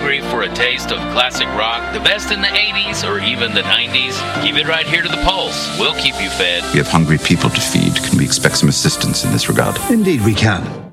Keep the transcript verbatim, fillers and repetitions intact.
hungry for a taste of classic rock, the best in the eighties or even the nineties? Keep it right here to the Pulse. We'll keep you fed. We have hungry people to feed. Can we expect some assistance in this regard? Indeed we can.